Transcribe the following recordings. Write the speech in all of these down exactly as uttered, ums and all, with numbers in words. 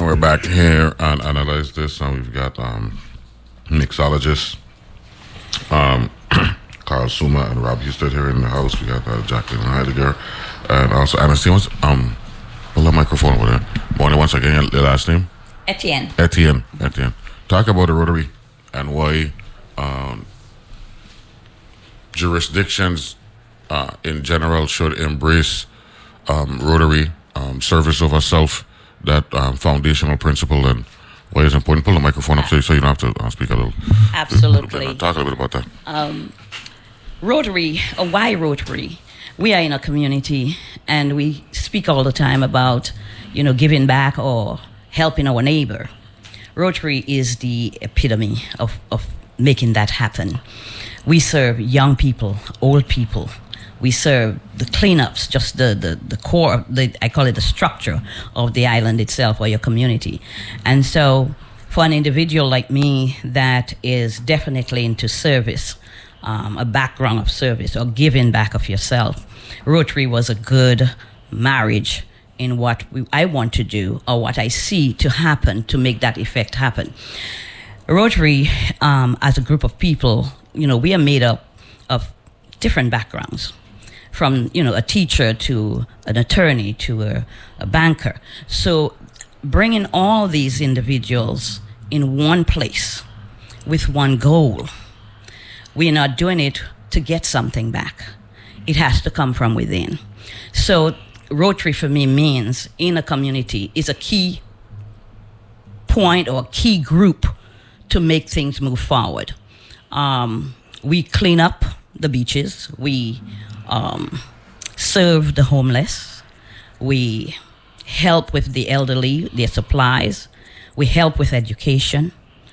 And we're back here on Analyze This, and we've got um, mixologists, um, Carl Suma and Rob Husted here in the house. We got uh, Jacqueline Heidegger, and also Anna Stevens. Um, pull the microphone over there. Morning, once again, your last name? Etienne. Etienne. Etienne. Talk about the Rotary and why um, jurisdictions uh, in general should embrace um, Rotary, um, service over self, that um, foundational principle, and why it's important. Pull the microphone up so, so you don't have to uh, speak a little. Absolutely. Uh, talk a little bit about that. Um, Rotary, or why Rotary? We are in a community, and we speak all the time about, you know, giving back or helping our neighbor. Rotary is the epitome of, of making that happen. We serve young people, old people. We serve the cleanups, just the, the, the core, the, I call it the structure of the island itself or your community. And so for an individual like me that is definitely into service, um, a background of service or giving back of yourself, Rotary was a good marriage in what we, I want to do or what I see to happen to make that effect happen. Rotary, um, as a group of people, you know, we are made up of different backgrounds. From, you know, a teacher to an attorney to a, a banker. So bringing all these individuals in one place with one goal, we are not doing it to get something back. It has to come from within. So Rotary for me means in a community is a key point or a key group to make things move forward. Um, we clean up the beaches. We Um, serve the homeless. We help with the elderly, their supplies. We help with education.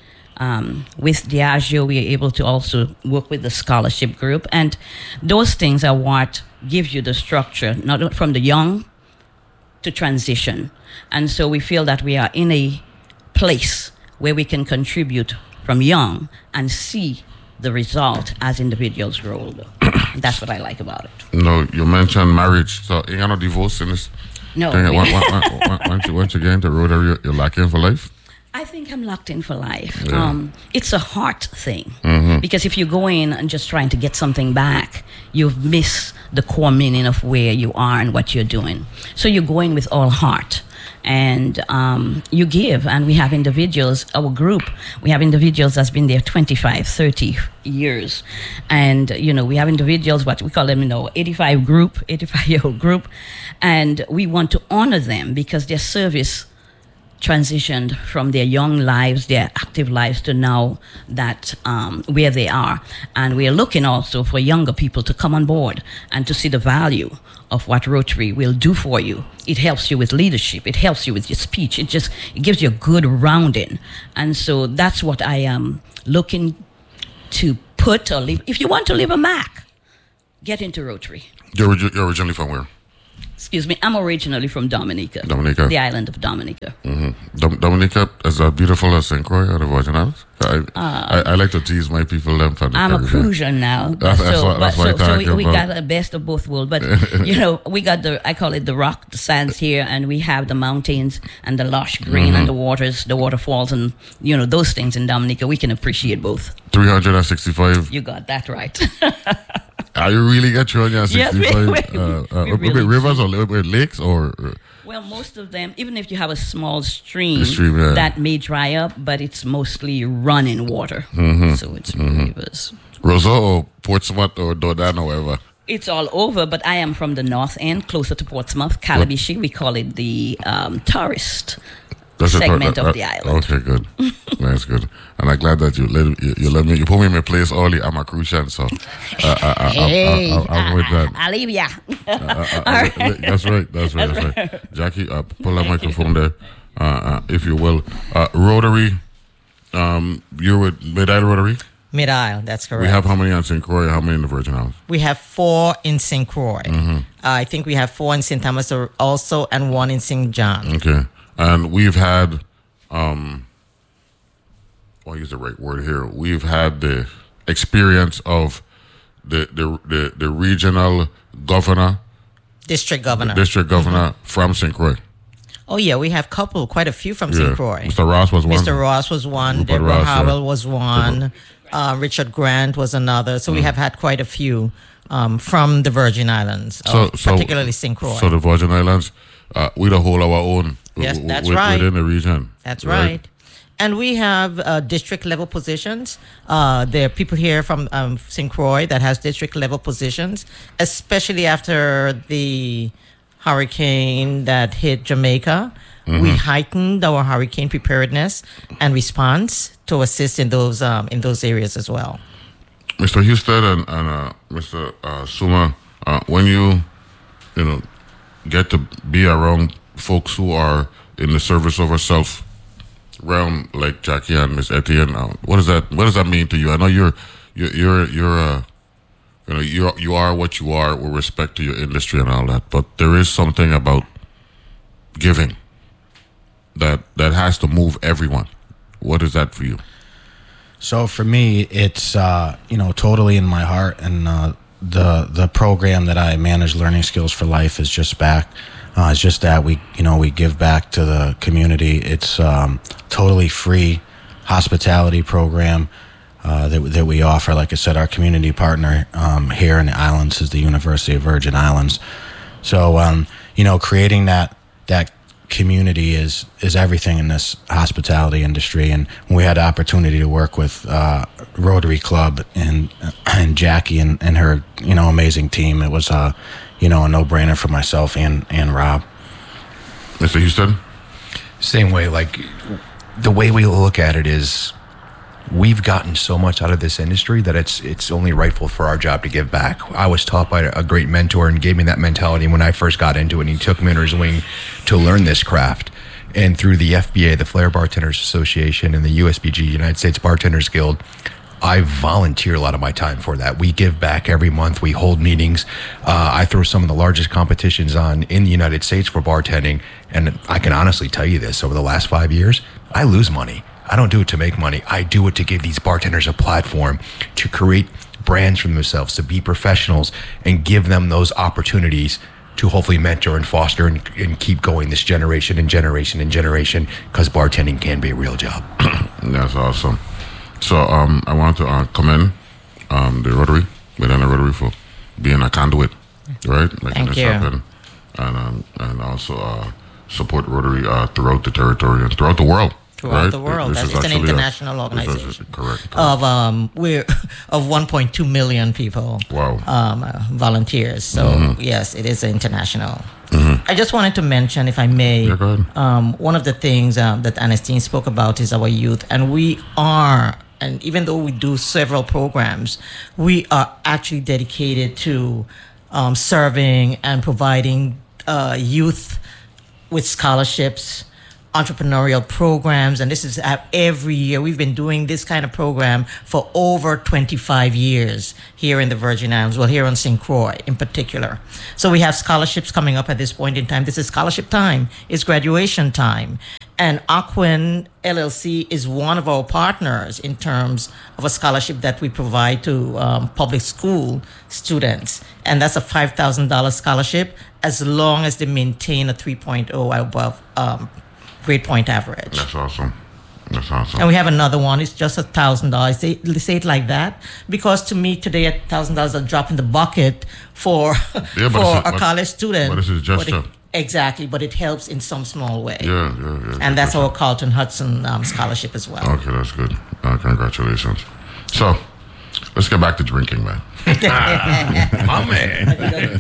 Um, with Diageo, we are able to also work with the scholarship group. And those things are what gives you the structure, not from the young to transition. And so we feel that we are in a place where we can contribute from young and see the result as individuals grow older. That's what I like about it. No, you mentioned marriage. So you got no divorce in this? No. Thing. Once, once, once, you, once you get into Rotary, you're, you're locked in for life? I think I'm locked in for life. Yeah. Um, it's a heart thing. Mm-hmm. Because if you go in and just trying to get something back, you miss the core meaning of where you are and what you're doing. So you go in with all heart. And um, you give, and we have individuals, our group, we have individuals that's been there twenty-five, thirty years. And, you know, we have individuals, what we call them, you know, eighty-five group, eighty-five-year-old group. And we want to honor them because their service transitioned from their young lives, their active lives, to now that um, where they are. And we are looking also for younger people to come on board and to see the value of what Rotary will do for you. It helps you with leadership. It helps you with your speech. It just it gives you a good rounding. And so that's what I am looking to put or leave. If you want to leave a mark, get into Rotary. You're, you're originally from where? Excuse me, I'm originally from Dominica. Dominica. The island of Dominica. Mm-hmm. Dom- Dominica is as beautiful as Saint Croix or the Virgin Islands? I, uh, I, I like to tease my people. Them from the I'm Caribbean. a cruiser now. That's, that's so what, that's but, what so, so we, we about. got the best of both worlds. But, you know, we got the, I call it the rock, the sands here, and we have the mountains and the lush green mm-hmm. and the waters, the waterfalls, and, you know, those things in Dominica. We can appreciate both. three hundred sixty-five. You got that right. Are you really get three hundred sixty-five? Yes, we, we, uh, uh, we really rivers or lakes or? Uh, well, most of them, even if you have a small stream, stream yeah. that may dry up, but it's mostly running water. Mm-hmm. So it's mm-hmm. rivers. Roseau or Portsmouth or Dordan or whatever? It's all over, but I am from the north end, closer to Portsmouth, Calabishi. We call it the um, tourist That's segment a, uh, of the island. Okay, good. That's good. And I'm glad that you let you, you let me you put me in my place early. I'm a Crucian, so uh, I, I, hey, I, I, I'm with that. I'll leave ya. uh, uh, uh, that's right. That's right. That's right. Jackie, uh, pull that microphone there, uh, uh, if you will. Uh, Rotary. Um, you're with Mid-Isle Rotary. Mid-Isle, that's correct. We have how many on Saint Croix? How many in the Virgin Islands? We have four in Saint Croix. Mm-hmm. Uh, I think we have four in Saint Thomas also, and one in Saint John. Okay, and we've had. Um, I'll use the right word here. We've had the experience of the the the, the regional governor, district governor, district governor mm-hmm. from Saint Croix. Oh yeah, we have couple, quite a few from Yeah. Saint Croix. Mister Ross was one. Mister Ross was one. Rupert Deborah Ross, yeah. Howell was one. Uh, Richard Grant was another. So we have had quite a few um, from the Virgin Islands, So, uh, so particularly Saint Croix. So the Virgin Islands, uh, we don't hold our own. Yes, w- that's w- right. Within the region. That's right. And we have uh, district level positions. Uh, there are people here from um, Saint Croix that has district level positions, especially after the hurricane that hit Jamaica. Mm-hmm. We heightened our hurricane preparedness and response to assist in those um, in those areas as well. Mister Houston and, and uh, Mister Uh, Suma, uh, when you, you know, get to be around folks who are in the service of ourself realm, like Jackie and Miss Etienne, uh, what does that what does that mean to you? I know you're you're you're, you're uh, you know you you are what you are with respect to your industry and all that, but there is something about giving that that has to move everyone. What is that for you? So for me, it's uh, you know totally in my heart, and uh, the the program that I manage, Learning Skills for Life, is just back. Uh, it's just that we you know we give back to the community. It's um, totally free hospitality program uh, that that we offer. Like I said, our community partner um, here in the islands is the University of Virgin Islands. So um, you know, creating that that community is is everything in this hospitality industry. And we had the opportunity to work with uh, Rotary Club and and Jackie and, and her you know amazing team. It was uh, you know a no brainer for myself and and Rob. Mister Houston? Same way. Like the way we look at it is, we've gotten so much out of this industry that it's it's only rightful for our job to give back. I was taught by a great mentor and gave me that mentality when I first got into it, and he took me under his wing to learn this craft. And through the F B A, the Flair Bartenders Association, and the U S B G, United States Bartenders Guild, I volunteer a lot of my time for that. We give back every month. We hold meetings. Uh, I throw some of the largest competitions on in the United States for bartending. And I can honestly tell you this, over the last five years, I lose money. I don't do it to make money. I do it to give these bartenders a platform to create brands for themselves, to be professionals, and give them those opportunities to hopefully mentor and foster and, and keep going this generation and generation and generation, because bartending can be a real job. That's awesome. So um, I want to uh, commend um, the Rotary, within the Rotary, for being a conduit, right? Making Thank this you. happen. And, um, and also uh, support Rotary uh, throughout the territory and throughout the world. Throughout right? the world. This That's is it's an actually a- international this is- organization. correct. correct. Of um, we're of one point two million people. Wow. Um, uh, volunteers. So Mm-hmm. yes, it is international. I just wanted to mention, if I may, Yeah, go ahead. um, one of the things um, that Ernestine spoke about is our youth, and we are. And even though we do several programs, we are actually dedicated to um, serving and providing uh, youth with scholarships, entrepreneurial programs, and this is uh, every year. We've been doing this kind of program for over twenty-five years here in the Virgin Islands, well, here on Saint Croix in particular. So we have scholarships coming up at this point in time. This is scholarship time. It's graduation time. And Aquin L L C is one of our partners in terms of a scholarship that we provide to um, public school students. And that's a five thousand dollars scholarship as long as they maintain a three point oh above um, grade point average. That's awesome. That's awesome. And we have another one. It's just a thousand dollars. They they say it like that because to me today a thousand dollars is a drop in the bucket for Yeah, but for it's a- a but- college student. but this is just it- a- exactly, but it helps in some small way. yeah, yeah, yeah. And that's our. our Carlton Hudson um, scholarship as well. Okay, that's good. Uh, congratulations. So, let's get back to drinking, man. My man.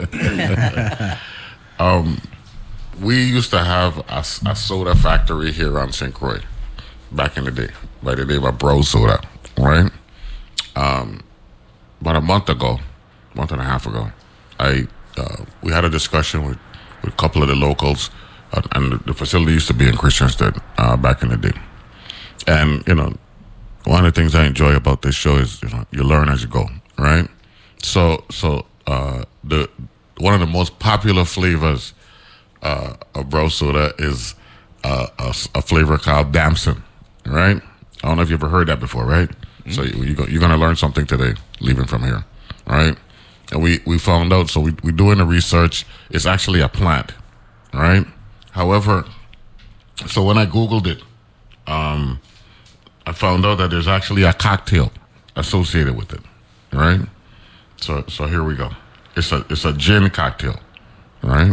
We used to have a, a soda factory here on Saint Croix back in the day, by the name of Bro Soda, right? Um, about a month ago, month and a half ago, I uh, we had a discussion with, with a couple of the locals, uh, and the, the facility used to be in Christiansted uh, back in the day. And you know, one of the things I enjoy about this show is you know you learn as you go, right? So so uh, the one of the most popular flavors uh, of Bro Soda is uh, a, a flavor called Damson, right? I don't know if you ever heard that before, right? Mm-hmm. So you, you go, you're going to learn something today, leaving from here, right? And we, we found out, so we, we're doing the research. It's actually a plant, right? However, so when I Googled it, um, I found out that there's actually a cocktail associated with it, right? So, so here we go. It's a it's a gin cocktail, right?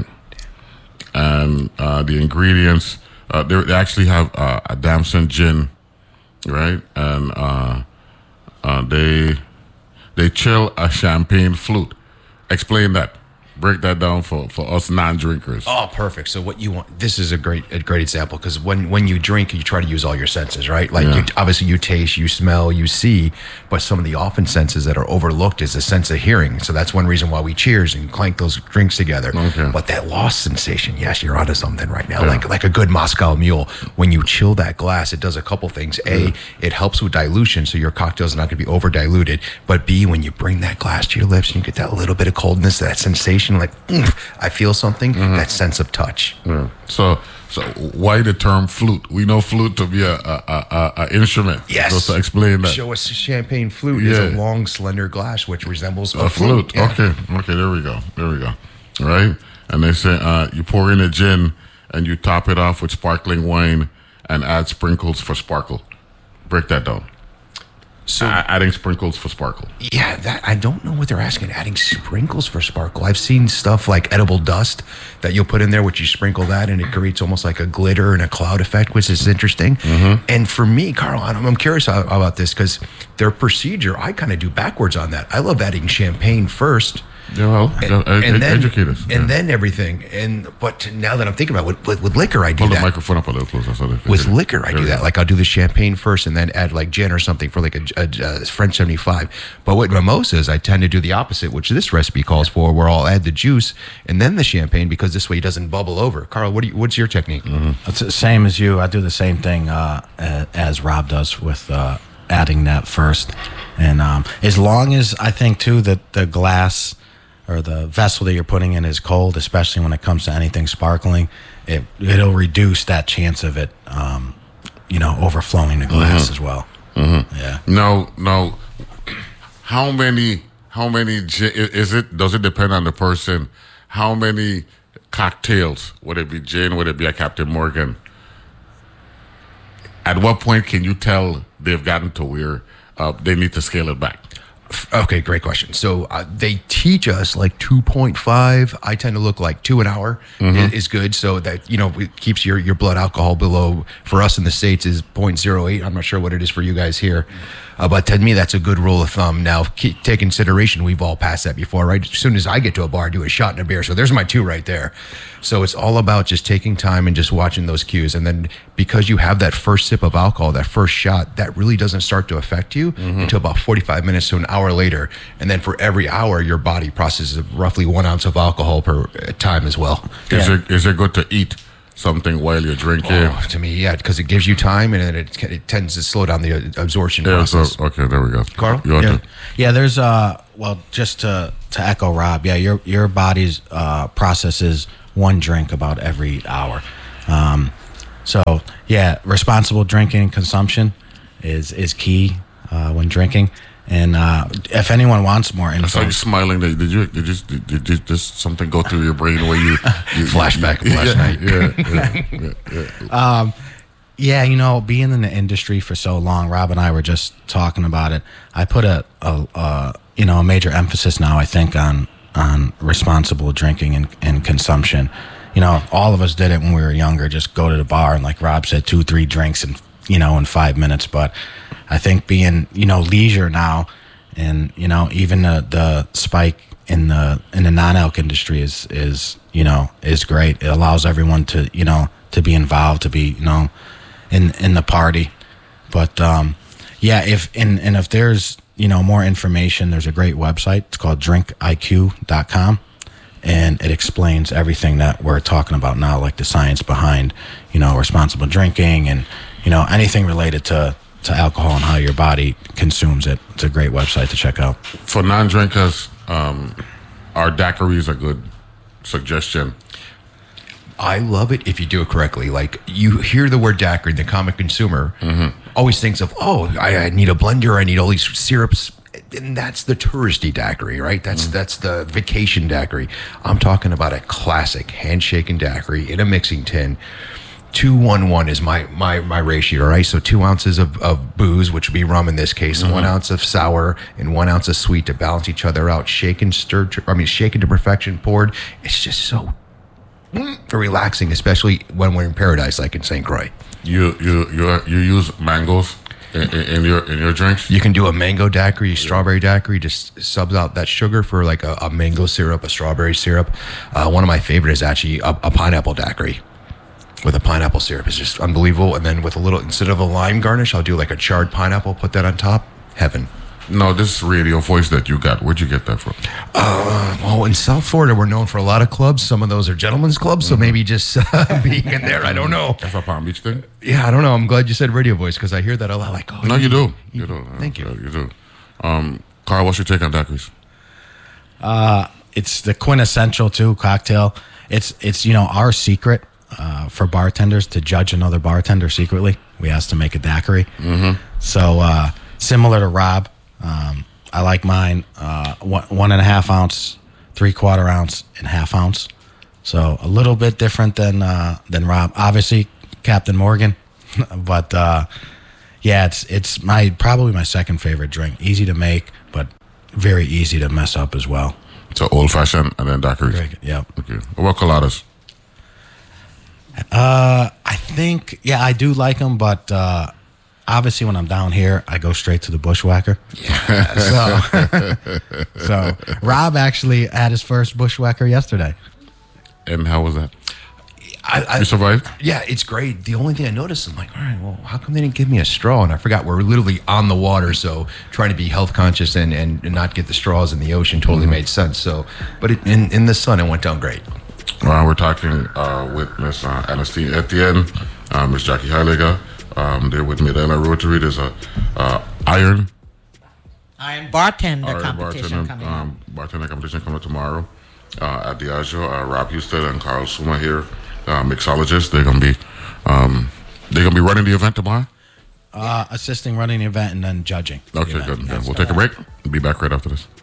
And uh, the ingredients, uh, they they actually have uh, a damson gin, right? And uh, uh, they they chill a champagne flute. Explain that. Break that down for, for us non-drinkers. Oh, perfect. So what you want, this is a great a great example, because when, when you drink, you try to use all your senses, right? Like Yeah. you, obviously you taste, you smell, you see, but some of the often senses that are overlooked is the sense of hearing. So that's one reason why we cheers and clank those drinks together. Okay. But that lost sensation, yes, you're onto something right now. Yeah. Like like a good Moscow Mule. When you chill that glass, it does a couple things. A, it helps with dilution, so your cocktail's not going to be over diluted. But B, when you bring that glass to your lips and you get that little bit of coldness, that sensation, like, "Oomph, I feel something," that sense of touch. Yeah. So, so why the term flute? We know flute to be a a, a, a instrument. Yes. So to explain that. Show us a champagne flute is a Yeah. long, slender glass which resembles a, A flute. Yeah. Okay. Okay. There we go. There we go. All right. And they say uh, you pour in a gin and you top it off with sparkling wine and add sprinkles for sparkle. Break that down. So A- adding sprinkles for sparkle. yeah, that I don't know what they're asking. Adding sprinkles for sparkle. I've seen stuff like edible dust that you'll put in there, which you sprinkle that, and it creates almost like a glitter and a cloud effect, which is interesting. And for me, Carl, I'm, I'm curious how- about this because their procedure, I kind of do backwards on that. I love adding champagne first. Yeah, well, And, ed- and then, educate us. and Yeah. then everything. And but now that I'm thinking about it, with, with, with liquor, I do Hold the that. microphone up a little closer. So they- With liquor, I There do we that. go. Like I'll do the champagne first, and then add like gin or something for like a, a, a French seventy-five. But with mimosas, I tend to do the opposite, which this recipe calls for, where I'll add the juice and then the champagne because this way it doesn't bubble over. Carl, what do you, what's your technique? It's the same as you. I do the same thing uh, a- as Rob does with uh, adding that first. And um, as long as I think too that the glass or the vessel that you're putting in is cold, especially when it comes to anything sparkling, it it'll reduce that chance of it, um, you know, overflowing the glass as well. Mm-hmm. Yeah. No, no. How many? How many? gi- i- Is it? Does it depend on the person? How many cocktails? Would it be gin? Would it be a Captain Morgan? At what point can you tell they've gotten to where uh, they need to scale it back? Okay, great question. So uh, they teach us like two point five. I tend to look like two an hour is, is good. So that, you know, it keeps your, your blood alcohol below, for us in the States, is zero point zero eight. I'm not sure what it is for you guys here. Uh, but to me, that's a good rule of thumb. Now, keep, take consideration, we've all passed that before, right? As soon as I get to a bar, I do a shot and a beer. So there's my two right there. So it's all about just taking time and just watching those cues. And then because you have that first sip of alcohol, that first shot, that really doesn't start to affect you until about forty-five minutes to an hour later. And then for every hour, your body processes roughly one ounce of alcohol per uh, time as well. Is Yeah. it is it good to eat something while you're drinking? Oh, to me, yeah, because it gives you time and then it, it tends to slow down the uh, absorption Yeah, so, process. okay, there we go. Carl? You want Yeah, to- yeah. There's uh, well, just to to echo Rob. Yeah, your your body's uh processes one drink about every hour. Um, so yeah, responsible drinking and consumption is is key uh, when drinking. And uh, if anyone wants more I saw info, you smiling. Did did you did you did, did, did just something go through your brain where you, you Flashback of you, last yeah, night. Yeah, yeah, yeah, yeah. yeah, you know, being in the industry for so long, Rob and I were just talking about it. I put a, a, a you know a major emphasis now, I think, on on responsible drinking and, and consumption. You know, all of us did it when we were younger. Just go to the bar and, like Rob said, two, three drinks and you know in five minutes. But I think being you know leisure now, and you know even the the spike in the in the non-alc industry is is you know is great. It allows everyone to you know to be involved, to be you know in in the party. But um yeah, if and and if there's you know more information, there's a great website. It's called drink I Q dot com, and it explains everything that we're talking about now, like the science behind you know responsible drinking and you know anything related to to alcohol and how your body consumes it. It's a great website to check out. For non-drinkers, um, our daiquiris a good suggestion. I love it if you do it correctly. Like you hear the word daiquiri, the common consumer always thinks of, oh, I, I need a blender, I need all these syrups. and that's the touristy daiquiri, right? That's mm. that's the vacation daiquiri. I'm talking about a classic handshaking daiquiri in a mixing tin. Two one one is my my my ratio, right? So two ounces of, of booze, which would be rum in this case, mm-hmm. and one ounce of sour and one ounce of sweet to balance each other out. Shaken, stirred, I mean, shaken to perfection, poured. It's just so mm, relaxing, especially when we're in paradise, like in Saint Croix. You you you you use mangoes in, in, in your in your drinks? You can do a mango daiquiri, strawberry daiquiri, just subs out that sugar for like a, a mango syrup, a strawberry syrup. Uh, one of my favorite is actually a, a pineapple daiquiri. With a pineapple syrup. It's just unbelievable. And then with a little, instead of a lime garnish, I'll do like a charred pineapple, put that on top. Heaven. No, this radio voice that you got, where'd you get that from? Uh, well, in South Florida, we're known for a lot of clubs. Some of those are gentlemen's clubs, mm-hmm. so maybe just uh, being in there, I don't know. That's a Palm Beach thing? Yeah, I don't know. I'm glad you said radio voice because I hear that a lot. Like, oh, no, you, you do. You, you do. Thank you. You do. Um, Carl, what's your take on daiquiris? Uh, it's the quintessential, too, cocktail. It's, it's you know, our secret. Uh, for bartenders to judge another bartender secretly, we asked to make a daiquiri. Mm-hmm. So uh, similar to Rob, um, I like mine uh, one, one and a half ounce, three quarter ounce, and half ounce. So a little bit different than uh, than Rob. Obviously, Captain Morgan, but uh, yeah, it's it's my probably my second favorite drink. Easy to make, but very easy to mess up as well. So old fashioned and then daiquiris. Yep. Okay. What about coladas? Uh, I think, yeah, I do like them, but uh, obviously when I'm down here, I go straight to the Bushwhacker. Yeah. so, so Rob actually had his first Bushwhacker yesterday. And how was that? I, I, you survived? Yeah, it's great. The only thing I noticed, I'm like, all right, well, how come they didn't give me a straw? And I forgot we're literally on the water, so trying to be health conscious and, and, and not get the straws in the ocean totally mm-hmm. made sense. So, but it, in, in the sun, it went down great. Uh, we're talking uh, with Miss uh, Ernestine Etienne, uh, Miss Jackie Heiliger. Um, they're with me at L A Rotary. There's a uh, iron iron bartender iron competition bartender, coming um, up. bartender competition coming up tomorrow uh, at Diageo. Uh, Rob Houston and Carl Suma here, uh, mixologists. They're gonna be um, they're gonna be running the event tomorrow. Uh, assisting running the event and then judging. Okay, the event. good. good. We'll take a break. We'll be back right after this.